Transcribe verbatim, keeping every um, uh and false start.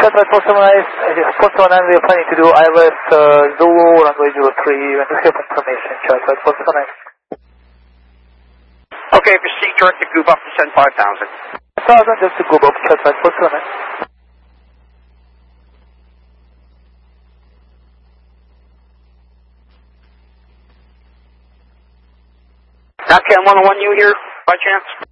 Chatwise four seven nine, four seven nine, we are planning to do I L S uh, Zulu runway zero three, when you have information, Chatwise four seven nine. Okay, proceed direct to Goob up to send five thousand. five thousand, just to Goob up, Chatwise four seven nine. Now, Cam one oh one, you here by chance?